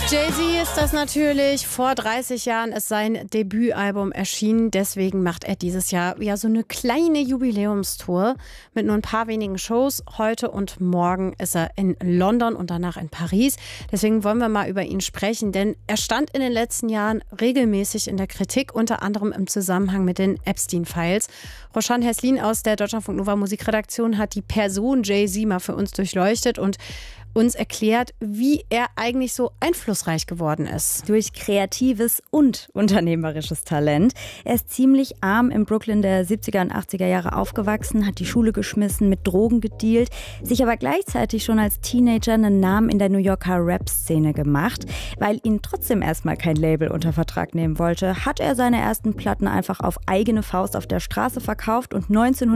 Jay-Z ist das natürlich. Vor 30 Jahren ist sein Debütalbum erschienen. Deswegen macht er dieses Jahr ja so eine kleine Jubiläumstour mit nur ein paar wenigen Shows. Heute und morgen ist er in London und danach in Paris. Deswegen wollen wir mal über ihn sprechen, denn er stand in den letzten Jahren regelmäßig in der Kritik, unter anderem im Zusammenhang mit den Epstein-Files. Roshan Heslin aus der Deutschlandfunk Nova Musikredaktion hat die Person Jay-Z mal für uns durchleuchtet und uns erklärt, wie er eigentlich so einflussreich geworden ist. Durch kreatives und unternehmerisches Talent. Er ist ziemlich arm in Brooklyn der 70er und 80er Jahre aufgewachsen, hat die Schule geschmissen, mit Drogen gedealt, sich aber gleichzeitig schon als Teenager einen Namen in der New Yorker Rap-Szene gemacht. Weil ihn trotzdem erstmal kein Label unter Vertrag nehmen wollte, hat er seine ersten Platten einfach auf eigene Faust auf der Straße verkauft und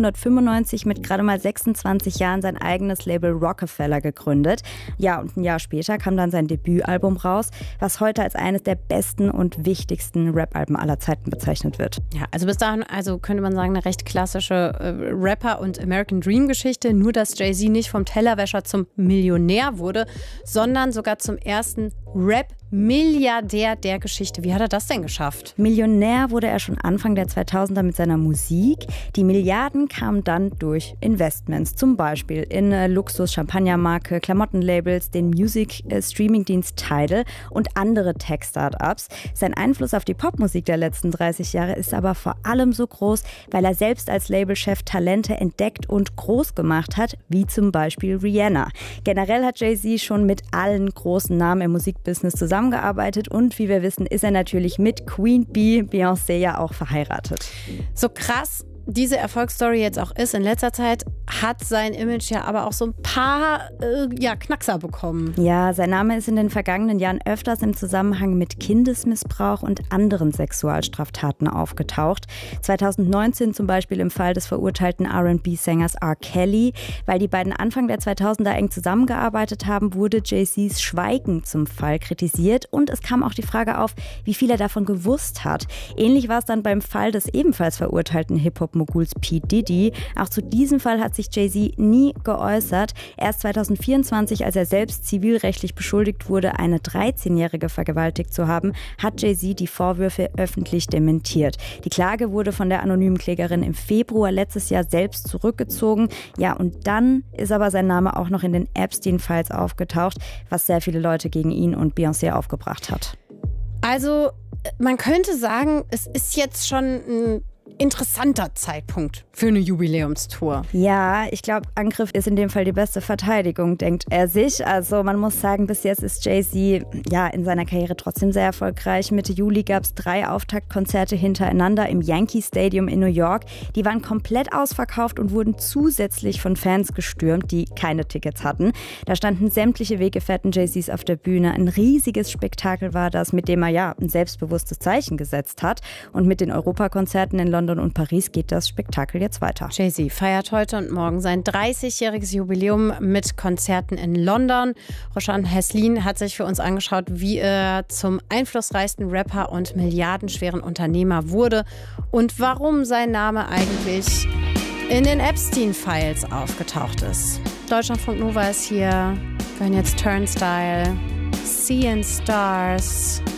1995 mit gerade mal 26 Jahren sein eigenes Label Rockefeller gegründet. Ja, und ein Jahr später kam dann sein Debütalbum raus, was heute als eines der besten und wichtigsten Rap-Alben aller Zeiten bezeichnet wird. Ja, also bis dahin, könnte man sagen, eine recht klassische Rapper- und American Dream-Geschichte. Nur, dass Jay-Z nicht vom Tellerwäscher zum Millionär wurde, sondern sogar zum ersten Rap-Milliardär der Geschichte. Wie hat er das denn geschafft? Millionär wurde er schon Anfang der 2000er mit seiner Musik. Die Milliarden kamen dann durch Investments, zum Beispiel in Luxus-Champagnermarke, Klamottenlabels, den Music-Streaming-Dienst Tidal und andere Tech-Startups. Sein Einfluss auf die Popmusik der letzten 30 Jahre ist aber vor allem so groß, weil er selbst als Labelchef Talente entdeckt und groß gemacht hat, wie zum Beispiel Rihanna. Generell hat Jay-Z schon mit allen großen Namen im Musikbusiness zusammengearbeitet und wie wir wissen, ist er natürlich mit Queen Bee, Beyoncé, ja auch verheiratet. So krass diese Erfolgsstory jetzt auch ist, in letzter Zeit hat sein Image ja aber auch so ein paar Knackser bekommen. Ja, sein Name ist in den vergangenen Jahren öfters im Zusammenhang mit Kindesmissbrauch und anderen Sexualstraftaten aufgetaucht. 2019 zum Beispiel im Fall des verurteilten R&B-Sängers R. Kelly. Weil die beiden Anfang der 2000er eng zusammengearbeitet haben, wurde Jay-Z's Schweigen zum Fall kritisiert und es kam auch die Frage auf, wie viel er davon gewusst hat. Ähnlich war es dann beim Fall des ebenfalls verurteilten Hip-Hop-Moguls P. Diddy. Auch zu diesem Fall hat sich Jay-Z nie geäußert. Erst 2024, als er selbst zivilrechtlich beschuldigt wurde, eine 13-Jährige vergewaltigt zu haben, hat Jay-Z die Vorwürfe öffentlich dementiert. Die Klage wurde von der anonymen Klägerin im Februar letztes Jahr selbst zurückgezogen. Ja, und dann ist aber sein Name auch noch in den Epstein-Files aufgetaucht, was sehr viele Leute gegen ihn und Beyoncé aufgebracht hat. Also, man könnte sagen, es ist jetzt schon ein interessanter Zeitpunkt für eine Jubiläumstour. Ja, ich glaube, Angriff ist in dem Fall die beste Verteidigung, denkt er sich. Also man muss sagen, bis jetzt ist Jay-Z in seiner Karriere trotzdem sehr erfolgreich. Mitte Juli gab es 3 Auftaktkonzerte hintereinander im Yankee Stadium in New York. Die waren komplett ausverkauft und wurden zusätzlich von Fans gestürmt, die keine Tickets hatten. Da standen sämtliche Weggefährten Jay-Z's auf der Bühne. Ein riesiges Spektakel war das, mit dem er ein selbstbewusstes Zeichen gesetzt hat. Und mit den Europakonzerten in London und Paris geht das Spektakel jetzt weiter. Jay-Z feiert heute und morgen sein 30-jähriges Jubiläum mit Konzerten in London. Roshan Heslin hat sich für uns angeschaut, wie er zum einflussreichsten Rapper und milliardenschweren Unternehmer wurde und warum sein Name eigentlich in den Epstein-Files aufgetaucht ist. Deutschlandfunk Nova ist hier. Wir hören jetzt Turnstile, Seeing Stars.